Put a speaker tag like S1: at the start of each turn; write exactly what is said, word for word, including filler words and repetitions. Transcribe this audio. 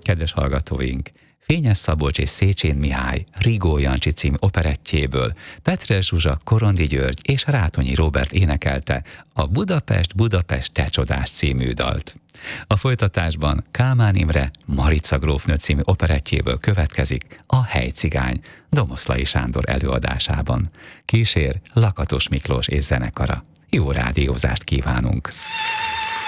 S1: Kedves hallgatóink, Fényes Szabolcs és Széchenyi Mihály Rigó Jancsi című operettjéből Petrel Zsuzsa, Korondi György és Rátonyi Róbert énekelte a Budapest, Budapest, te csodás című dalt. A folytatásban Kálmán Imre Marica grófnő című operettjéből következik a Helycigány Domoszlai Sándor előadásában. Kísér Lakatos Miklós és zenekara. Jó rádiózást kívánunk!